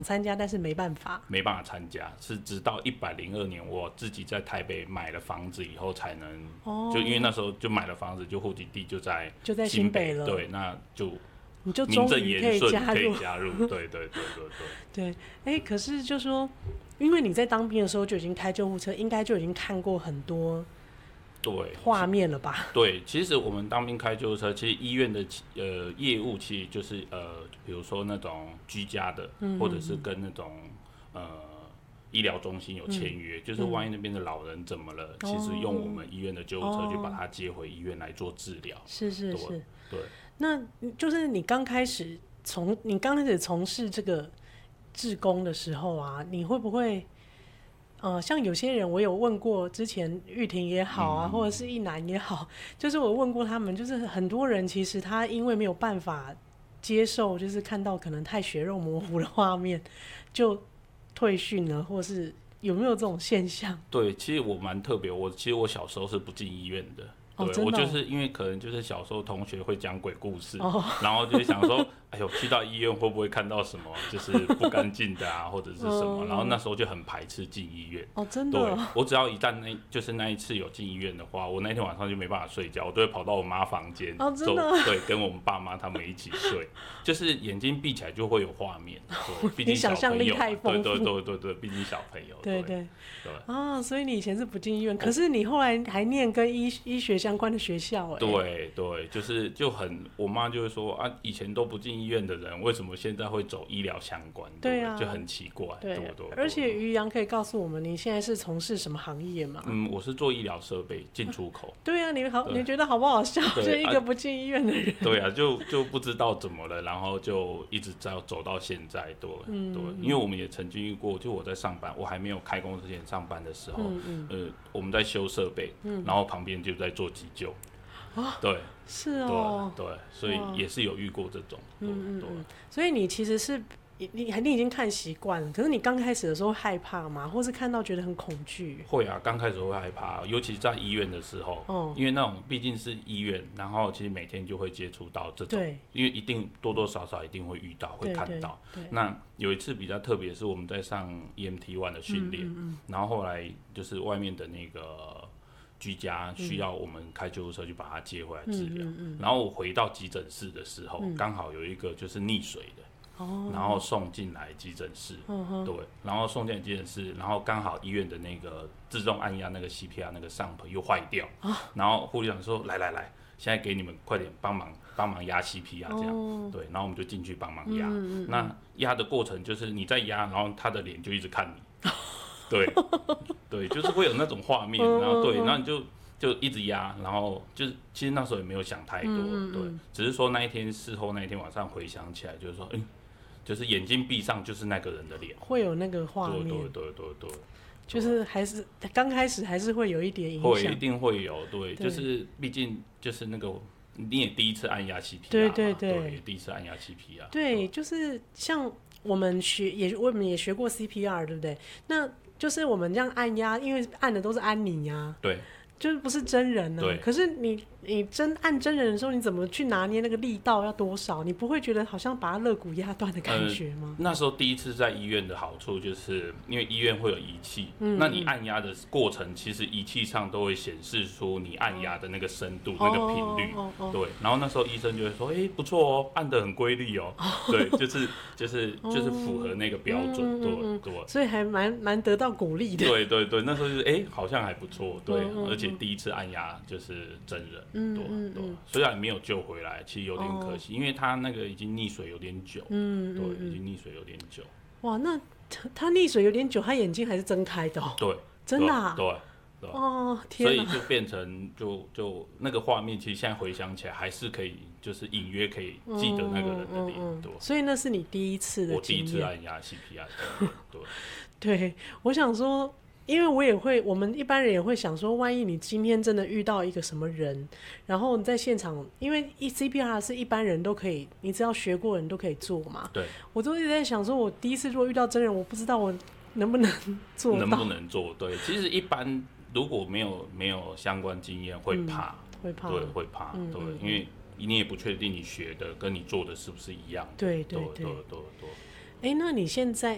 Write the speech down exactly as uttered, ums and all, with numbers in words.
参加，但是没办法， 没办法参加，是直到一百零二年我自己在台北买了房子以后才能，哦、就因为那时候就买了房子，就户籍地就在就在新北了， 对，那就你就终于可以加入， 可以加入，对对对对对。对，哎，可是就说，因为你在当兵的时候就已经开救护车，应该就已经看过很多。 对， 画面了吧？ 对，其实我们当兵开救护车，其实医院的呃业务其实就是呃，比如说那种居家的，嗯、或者是跟那种呃医疗中心有签约，嗯、就是万一那边的老人怎么了，嗯、其实用我们医院的救护车就把他接回医院来做治疗。 是是是， 对。 那就是你刚开始从你刚开始从事这个志工的时候啊，你会不会？呃，像有些人我有问过，之前玉婷也好啊，嗯、或者是一男也好，就是我问过他们，就是很多人其实他因为没有办法接受，就是看到可能太血肉模糊的画面，就退训了，或是有没有这种现象？ 对，其实我蛮特别，我其实我小时候是不进医院的。对、哦哦、我就是因为可能就是小时候同学会讲鬼故事，哦、然后就会想说，哎呦，去到医院会不会看到什么就是不干净的啊，或者是什么？哦、然后那时候就很排斥进医院。 哦，真的、哦。 对，我只要一旦那就是那一次有进医院的话，我那天晚上就没办法睡觉，我都会跑到我妈房间， 哦，真的。 对，跟我们爸妈他们一起睡，就是眼睛闭起来就会有画面。毕竟想象力太丰富。 对对对对对，毕竟小朋友。 对对对。啊，所以你以前是不进医院，可是你后来还念跟医医学相关的学校、欸， 对对，就是就很，我妈就会说啊，以前都不进医院的人，为什么现在会走医疗相关？ 对啊， 就很奇怪。 对， 对对。 而且于洋可以告诉我们，你现在是从事什么行业吗？ 嗯，我是做医疗设备进出口。 对啊，你好，你觉得好不好笑？就一个不进医院的人。 对啊，就就不知道怎么了，然后就一直在走到现在。对、嗯、对，因为我们也曾经遇过，就我在上班，我还没有开工之前上班的时候，嗯嗯呃，我们在修设备，嗯、然后旁边就在做急救。啊，对， 是哦， 对对，所以也是有遇过这种，嗯嗯嗯， 所以你其实是你你你已经看习惯了，可是你刚开始的时候害怕吗？或是看到觉得很恐惧？ 会啊，刚开始会害怕，尤其在医院的时候，哦、因为那种毕竟是医院，然后其实每天就会接触到这种，对，因为一定多多少少一定会遇到，会看到。对对对，那有一次比较特别，是我们在上 E M T 一 的训练，嗯嗯嗯，然后后来就是外面的那个。居家需要我们开救护车去把他接回来治疗，嗯嗯嗯、然后我回到急诊室的时候，刚、嗯、好有一个就是溺水的，哦、然后送进来急诊室，哦、对，然后送进来急诊室，然后刚好医院的那个自动按压那个 C P R 那个上坡又坏掉，哦、然后护理长说来来来，现在给你们快点帮忙帮忙压 C P R 这样，哦、对，然后我们就进去帮忙压，嗯嗯嗯、那压的过程就是你在压，然后他的脸就一直看你。对，对，就是会有那种画面，然后对，然后你就就一直压，然后就是其实那时候也没有想太多，嗯嗯嗯对，只是说那一天事后那一天晚上回想起来，就是说，嗯，就是眼睛闭上就是那个人的脸， 会有那个画面， 对对对对对， 就是还是刚开始还是会有一点影响， 会一定会有，对，对就是毕竟就是那个。你也第一次按压 C P R， 对对 对, 对，第一次按压 C P R， 对，就是像我们学也我们也学过 C P R， 对不对？那就是我们这样按压，因为按的都是安妮呀， 对， 就是不是真人呢、啊。可是你你真按真人的时候，你怎么去拿捏那个力道要多少？你不会觉得好像把他肋骨压断的感觉吗、 呃？那时候第一次在医院的好处就是因为医院会有仪器，嗯、那你按压的过程，其实仪器上都会显示出你按压的那个深度、哦、那个频率，哦哦哦、对。然后那时候医生就会说：“哎、欸，不错哦，按得很规律哦。哦”对，就是就是就是符合那个标准，对、嗯、对。 所以还蛮蛮得到鼓励的。 对对对，那时候就是哎、欸，好像还不错，对，嗯嗯、而且第一次按压就是真人，嗯、对对。虽然没有救回来，其实有点可惜，哦、因为他那个已经溺水有点久，嗯，对，嗯、已经溺水有点久。 哇，那他他溺水有点久，他眼睛还是睁开的、哦， 对， 真的、啊， 对。对对哦，天哪！ 所以就变成就就那个画面，其实现在回想起来还是可以，就是隐约可以记得那个人的脸，嗯嗯嗯、对。 所以那是你第一次的经验。 我第一次按压 C P R， 对。 对，我想说。因为我也会，我们一般人也会想说，万一你今天真的遇到一个什么人，然后你在现场，因为 C P R 是一般人都可以，你只要学过人都可以做嘛。 对， 我都一直在想说，我第一次如果遇到真人，我不知道我能不能做到， 能不能做？对，其实一般如果没有没有相关经验，会怕， 嗯、会怕， 对，会怕，嗯、对，因为你也不确定你学的跟你做的是不是一样的。 对对对对对对对。 哎，那你现在